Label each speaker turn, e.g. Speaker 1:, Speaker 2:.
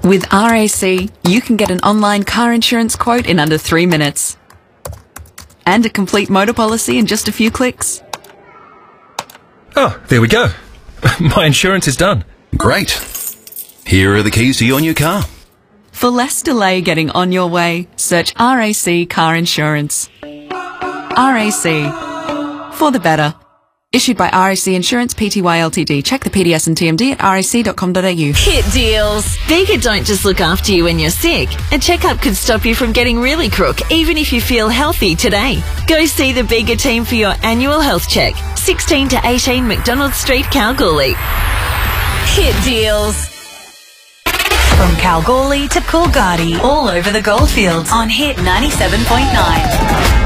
Speaker 1: With RAC, you can get an online car insurance quote in under 3 minutes. And a complete motor policy in just a few clicks.
Speaker 2: Oh, there we go. My insurance is done.
Speaker 3: Great. Here are the keys to your new car.
Speaker 1: For less delay getting on your way, search RAC Car Insurance. RAC. For the better. Issued by RAC Insurance Pty Ltd. Check the PDS and TMD at rac.com.au.
Speaker 4: Hit deals. Bega don't just look after you when you're sick. A checkup could stop you from getting really crook, even if you feel healthy today. Go see the Bega team for your annual health check. 16 to 18 McDonald Street, Kalgoorlie. Hit deals.
Speaker 5: From Kalgoorlie to Coolgardie, all over the goldfields on Hit 97.9.